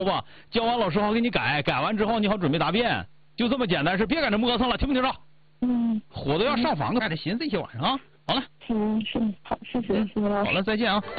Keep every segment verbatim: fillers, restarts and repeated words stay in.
吧，教完老师好给你改，改完之后你好准备答辩，就这么简单事，别搁这磨蹭了，听没听着？ 嗯。 火都要上房了，还得寻思一宿晚上啊。好了。 嗯，是好，谢谢，谢谢老师。 好了，再见啊。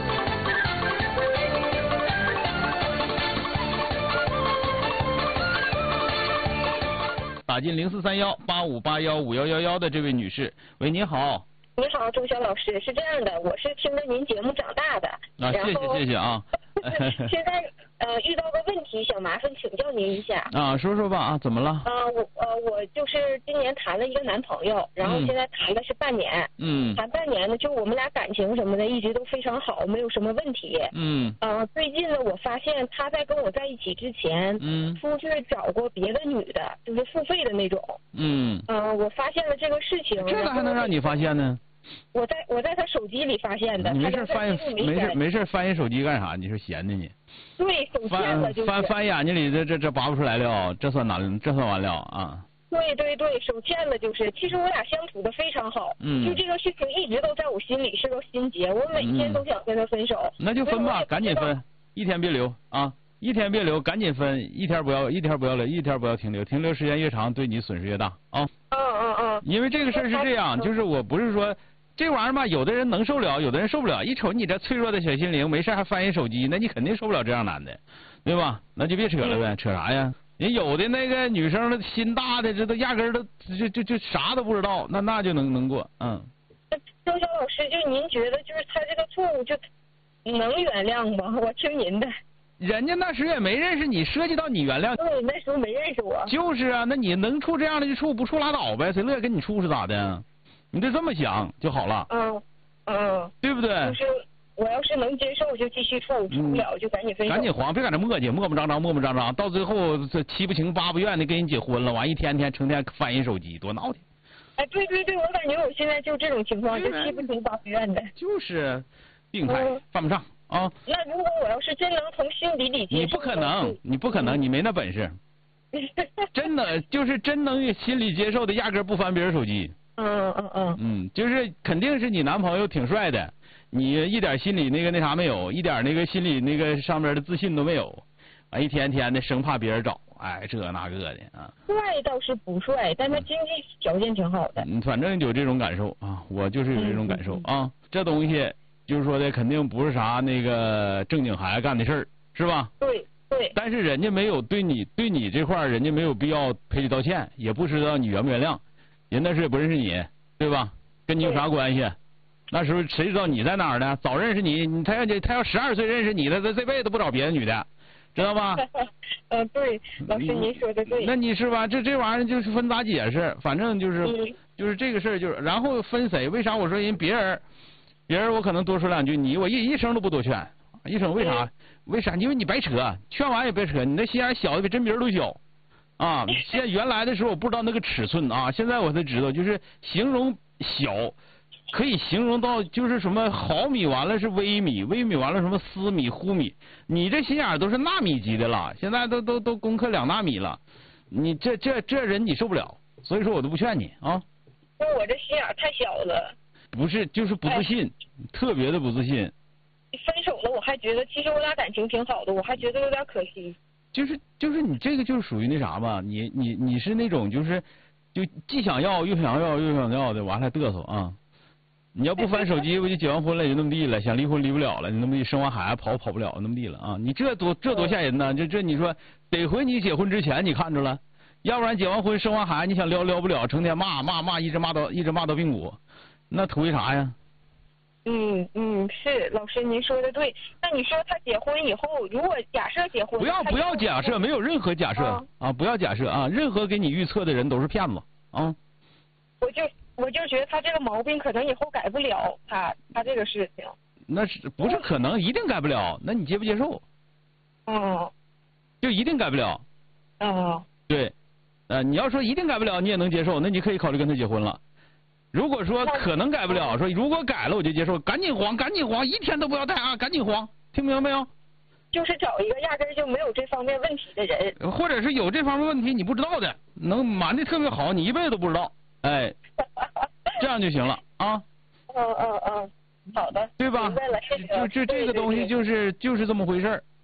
打进零四三幺八五八幺五幺幺幺的这位女士，喂，你好。 你好，钟晓老师，是这样的，我是听着您节目长大的。 啊，谢谢谢谢啊。 现在呃遇到个问题，想麻烦请教您一下。 啊，说说吧啊，怎么了？ 啊，我呃我就是今年谈了一个男朋友，然后现在谈的是半年。 嗯。 谈半年呢，就我们俩感情什么的一直都非常好，没有什么问题。 嗯。 呃，最近呢，我发现他在跟我在一起之前， 嗯， 出去找过别的女的，就是付费的那种。 嗯。 呃，我发现了这个事情。 这咋还能让你发现呢？ 我在我在他手机里发现的。 你没事翻没事没事翻人手机干啥？你是闲的你？ 对，手欠了就是。 翻翻眼睛里这这这拔不出来了，这算难，这算完了啊。 对对对，手欠了就是。其实我俩相处的非常好， 嗯， 就这个事情一直都在我心里是个心结，我每天都想跟他分手。 嗯、那就分吧，赶紧分，一天别留啊，一天别留，赶紧分，一天不要一天不要留，一天不要停留，停留时间越长，对你损失越大啊。 嗯嗯嗯。 因为这个事儿是这样，就是我不是说。这玩意儿吧，有的人能受了，有的人受不了。一瞅你这脆弱的小心灵，没事还翻人手机，那你肯定受不了这样男的，对吧？那就别扯了呗，扯啥呀？人有的那个女生的心大的，这都压根儿都就就就啥都不知道，那那就能能过，嗯。 周晓老师，就您觉得就是他这个错误就能原谅吗？我听您的。 人家那时也没认识你，涉及到你原谅。 对，那时候没认识我。 就是啊，那你能处这样的就处，不处拉倒呗，谁乐意跟你处是咋的？你得这么想就好了， 嗯嗯， 对不对？ 就是我要是能接受就继续处，处不了就赶紧分手。 赶紧黄，别搁这磨叽，磨磨张张，磨磨张张，到最后这七不情八不愿的跟人结婚了，完一天天成天翻人手机，多闹挺。 哎，对对对，我感觉我现在就这种情况，就七不情八不愿的。 就是病态，嗯、犯不上啊。 那如果我要是真能从心底里接受， 你不可能，你不可能，你没那本事。真的就是真能心里接受的，压根不翻别人手机。 嗯嗯嗯嗯，就是肯定是你男朋友挺帅的，你一点心里那个那啥没有，一点那个心里那个上面的自信都没有，完一天天的生怕别人找，哎这那个的啊。 帅倒是不帅，但他经济条件挺好的。 嗯，反正有这种感受啊，我就是有这种感受、嗯、啊。这东西就是说的肯定不是啥那个正经孩子干的事儿，是吧？ 对对。 但是人家没有对你对你这块人家没有必要赔礼道歉，也不知道你原不原谅。人那时也不认识你，对吧？跟你有啥关系？那时候谁知道你在哪儿呢？早认识你，他要他要十二岁认识你的，他这辈子不找别的女的，知道吧？ 呃，对，老师您说的对。 那你是吧？这这玩意儿就是分咋解释，反正就是、嗯、就是这个事儿，就是然后分谁？为啥我说人别人，别人我可能多说两句，你我一一声都不多劝，一声为啥？嗯、为啥？因为你白扯，劝完也别扯，你那心眼小的比针鼻都小。啊，现在原来的时候我不知道那个尺寸啊，现在我才知道，就是形容小，可以形容到就是什么毫米完了是微米，微米完了什么丝米、忽米，你这心眼都是纳米级的了，现在都都都攻克两纳米了，你这这这人你受不了，所以说我都不劝你啊。 那我这心眼太小了。 不是，就是不自信，哎、特别的不自信。 分手了，我还觉得其实我俩感情挺好的，我还觉得有点可惜。 就是就是你这个就是属于那啥吧，你你你是那种就是就既想要又想要又想要的，完了还嘚瑟啊！你要不翻手机，我就结完婚了也就那么地了，想离婚离不了了，你那么地生完孩子跑跑不了那么地了啊！你这多这多吓人呢！这这你说得亏你结婚之前你看着了，要不然结完婚生完孩子你想撩撩不了，成天骂骂骂一直骂到一直骂到髌骨，那图一啥呀？ 嗯嗯，是老师您说的对。那你说他结婚以后，如果假设结婚， 不要不要假设，没有任何假设 啊, 啊，不要假设啊，任何给你预测的人都是骗子啊。 我就我就觉得他这个毛病可能以后改不了，他他这个事情。 那是不是可能一定改不了？那你接不接受？ 嗯。 就一定改不了。 嗯。 对，呃，你要说一定改不了，你也能接受，那你可以考虑跟他结婚了。如果说可能改不了，说如果改了我就接受，赶紧黄，赶紧黄，一天都不要带啊，赶紧黄，听明白没有？ 就是找一个压根就没有这方面问题的人， 或者是有这方面问题你不知道的，能瞒的特别好，你一辈子都不知道，哎，这样就行了啊。 嗯嗯嗯，好的， 对吧？ 明白了，谢谢。 就就这个东西就是就是这么回事儿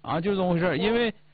啊，就这么回事儿，因为